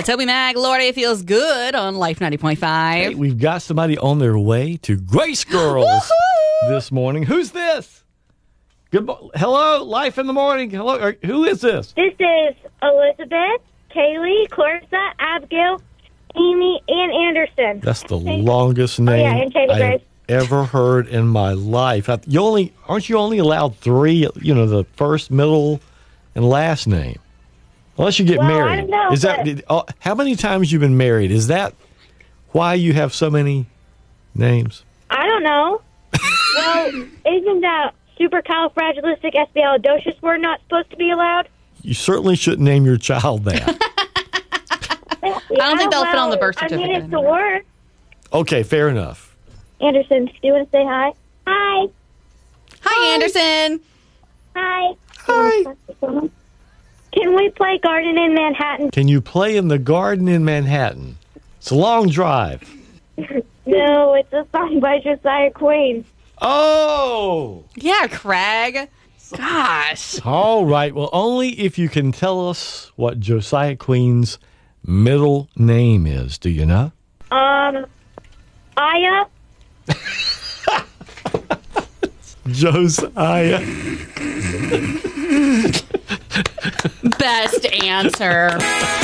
Toby Mag, Lordy feels good on Life 90.5. Hey, we've got somebody on their way to Grace Girls this morning. Who's this? Hello, Life in the Morning. Hello, who is this? This is Elizabeth, Kaylee, Clarissa, Abigail, Amy, and Anderson. That's the longest name and Katie Grace. I've ever heard in my life. Aren't you only allowed 3? The first, middle, and last name, unless you get married. I don't know. Is that how many times you've been married? Is that why you have so many names? I don't know. Well, isn't that supercalifragilisticexpialidocious word not supposed to be allowed? You certainly shouldn't name your child that. I don't think they'll fit on the birth certificate. I mean, it's a word. Okay, fair enough. Anderson, do you want to say hi? Hi. Hi, Anderson. Hi. Hi. Can we play Garden in Manhattan? Can you play in the garden in Manhattan? It's a long drive. No, it's a song by Josiah Queen. Oh! Yeah, Craig. Gosh. All right. Well, only if you can tell us what Josiah Queen's middle name is. Do you know? Aya. Josiah. Best answer.